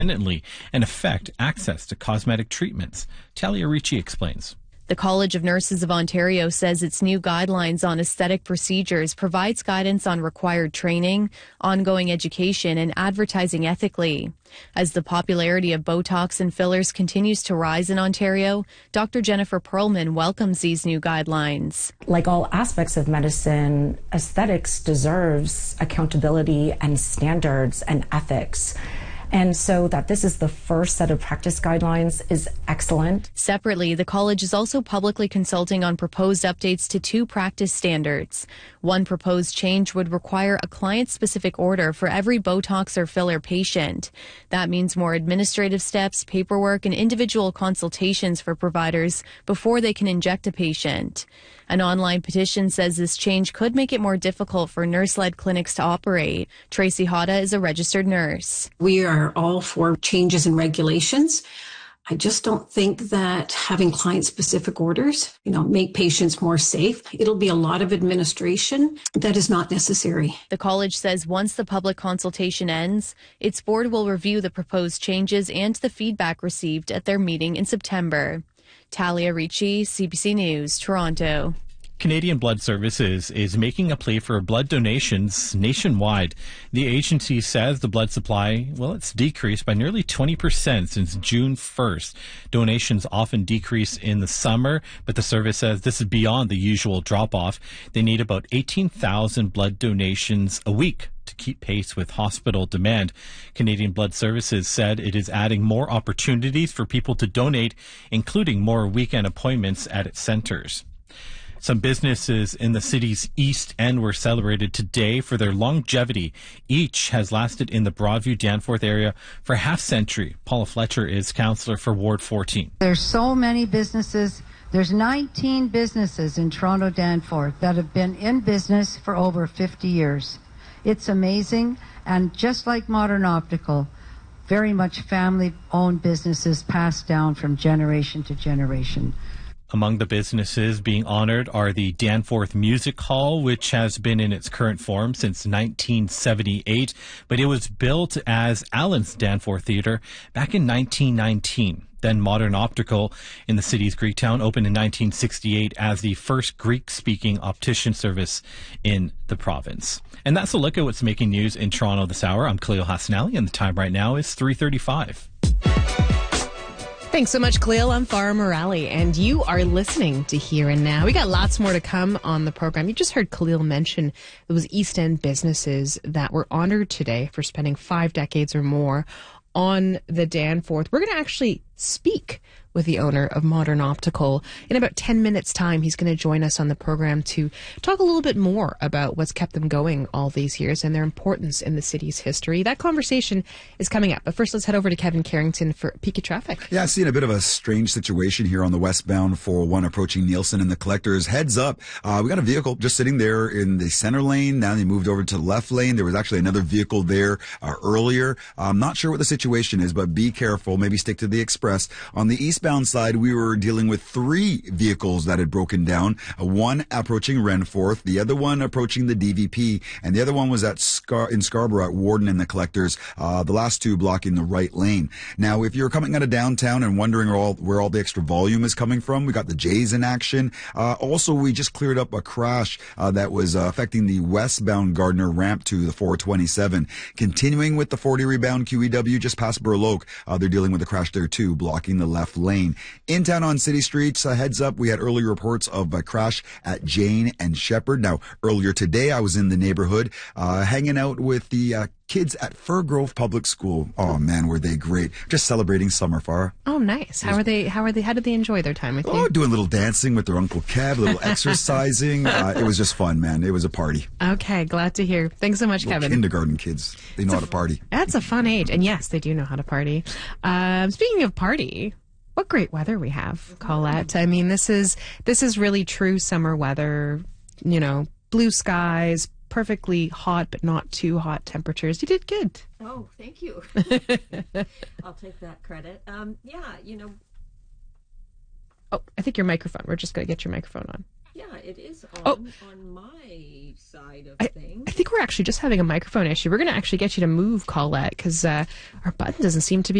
independently and affect access to cosmetic treatments. Talia Ricci explains. The College of Nurses of Ontario says its new guidelines on aesthetic procedures provides guidance on required training, ongoing education, and advertising ethically. As the popularity of Botox and fillers continues to rise in Ontario, Dr. Jennifer Perlman welcomes these new guidelines. Like all aspects of medicine, aesthetics deserves accountability and standards and ethics. And so that this is the first set of practice guidelines is excellent. Separately, the college is also publicly consulting on proposed updates to 2 practice standards. One proposed change would require a client-specific order for every Botox or filler patient. That means more administrative steps, paperwork, and individual consultations for providers before they can inject a patient. An online petition says this change could make it more difficult for nurse-led clinics to operate. Tracy Hada is a registered nurse. We are all for changes in regulations. I just don't think that having client-specific orders, make patients more safe. It'll be a lot of administration that is not necessary. The college says once the public consultation ends, its board will review the proposed changes and the feedback received at their meeting in September. Talia Ricci, CBC News, Toronto. Canadian Blood Services is making a plea for blood donations nationwide. The agency says the blood supply, it's decreased by nearly 20% since June 1st. Donations often decrease in the summer, but the service says this is beyond the usual drop-off. They need about 18,000 blood donations a week to keep pace with hospital demand. Canadian Blood Services said it is adding more opportunities for people to donate, including more weekend appointments at its centers. Some businesses in the city's East End were celebrated today for their longevity. Each has lasted in the Broadview Danforth area for half century. Paula Fletcher is councillor for Ward 14. There's so many businesses. There's 19 businesses in Toronto Danforth that have been in business for over 50 years. It's amazing, and just like Modern Optical, very much family-owned businesses passed down from generation to generation. Among the businesses being honored are the Danforth Music Hall, which has been in its current form since 1978, but it was built as Allen's Danforth Theatre back in 1919. Then Modern Optical in the city's Greektown opened in 1968 as the first Greek-speaking optician service in the province. And that's a look at what's making news in Toronto this hour. I'm Khalil Hassanali, and the time right now is 3:35. Thanks so much, Khalil. I'm Farah Morali, and you are listening to Here and Now. We got lots more to come on the program. You just heard Khalil mention those East End businesses that were honored today for spending 5 decades or more on the Danforth. We're going to actually speak with the owner of Modern Optical. In about 10 minutes' time, he's going to join us on the program to talk a little bit more about what's kept them going all these years and their importance in the city's history. That conversation is coming up. But first, let's head over to Kevin Carrington for Peak of Traffic. Yeah, I've seen a bit of a strange situation here on the westbound 401 approaching Nielsen and the Collectors. Heads up, we got a vehicle just sitting there in the center lane. Now they moved over to the left lane. There was actually another vehicle there earlier. I'm not sure what the situation is, but be careful. Maybe stick to the express. On the eastbound side, we were dealing with 3 vehicles that had broken down. One approaching Renforth, the other one approaching the DVP, and the other one was in Scarborough at Warden and the Collectors. The last 2 blocking the right lane. Now, if you're coming out of downtown and wondering where all the extra volume is coming from, we got the Jays in action. Also, we just cleared up a crash that was affecting the westbound Gardner ramp to the 427. Continuing with the 40 rebound QEW just past Burloak, they're dealing with a crash there too, blocking the left lane. In town on city streets, heads up, we had early reports of a crash at Jane and Shepherd. Now, earlier today, I was in the neighborhood hanging out with the kids at Fir Grove Public School. Oh man, were they great. Just celebrating summer, Farah. Oh, nice. How did they enjoy their time with you? Oh, doing a little dancing with their Uncle Kev, a little exercising. It was just fun, man. It was a party. Okay, glad to hear. Thanks so much, Kevin. Kindergarten kids. They know how to party. That's a fun age. And yes, they do know how to party. Speaking of party, what great weather we have, Colette. I mean, this is really true summer weather, blue skies, perfectly hot but not too hot temperatures. You did good. Oh, thank you. I'll take that credit. Oh, I think your microphone. We're just going to get your microphone on. Yeah, it is on my side of things. I think we're actually just having a microphone issue. We're going to actually get you to move, Colette, because our button doesn't seem to be